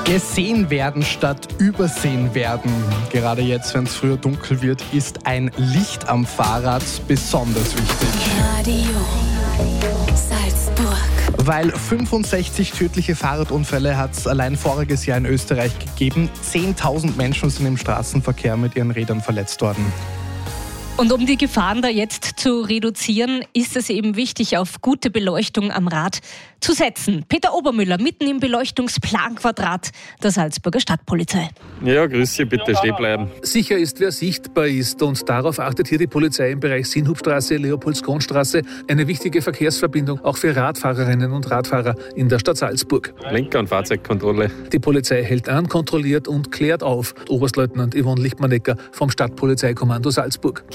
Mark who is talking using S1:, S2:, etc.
S1: Gesehen werden statt übersehen werden. Gerade jetzt, wenn es früher dunkel wird, ist ein Licht am Fahrrad besonders wichtig.
S2: Radio Salzburg.
S1: Weil 65 tödliche Fahrradunfälle hat es allein voriges Jahr in Österreich gegeben. 10.000 Menschen sind im Straßenverkehr mit ihren Rädern verletzt worden.
S3: Und um die Gefahren da jetzt zu reduzieren, ist es eben wichtig, auf gute Beleuchtung am Rad zu setzen. Peter Obermüller, mitten im Beleuchtungsplanquadrat der Salzburger Stadtpolizei.
S4: Ja, grüß Sie, bitte stehen bleiben.
S5: Sicher ist, wer sichtbar ist, und darauf achtet hier die Polizei im Bereich Sinnhubstraße, Leopoldskronstraße, eine wichtige Verkehrsverbindung auch für Radfahrerinnen und Radfahrer in der Stadt Salzburg.
S4: Lenker- und Fahrzeugkontrolle.
S5: Die Polizei hält an, kontrolliert und klärt auf. Oberstleutnant Yvonne Lichtmannecker vom Stadtpolizeikommando Salzburg.